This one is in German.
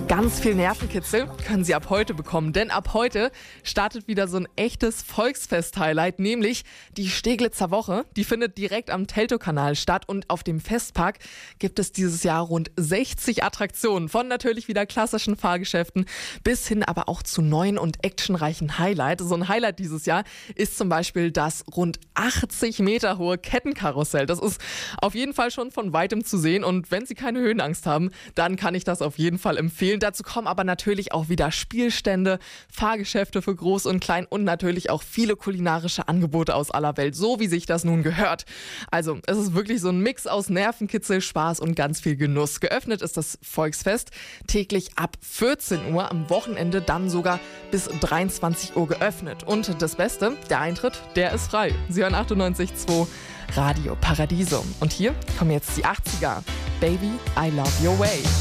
Ganz viel Nervenkitzel können Sie ab heute bekommen, denn ab heute startet wieder so ein echtes Volksfest-Highlight, nämlich die Steglitzer Woche. Die findet direkt am Teltowkanal statt und auf dem Festpark gibt es dieses Jahr rund 60 Attraktionen, von natürlich wieder klassischen Fahrgeschäften bis hin aber auch zu neuen und actionreichen Highlights. So ein Highlight dieses Jahr ist zum Beispiel das rund 80 Meter hohe Kettenkarussell. Das ist auf jeden Fall schon von weitem zu sehen und wenn Sie keine Höhenangst haben, dann kann ich das auf jeden Fall empfehlen. Dazu kommen aber natürlich auch wieder Spielstände, Fahrgeschäfte für Groß und Klein und natürlich auch viele kulinarische Angebote aus aller Welt, so wie sich das nun gehört. Also es ist wirklich so ein Mix aus Nervenkitzel, Spaß und ganz viel Genuss. Geöffnet ist das Volksfest täglich ab 14 Uhr, am Wochenende dann sogar bis 23 Uhr geöffnet. Und das Beste, der Eintritt, der ist frei. Sie hören 98.2 Radio Paradiso. Und hier kommen jetzt die 80er. Baby, I Love Your Way.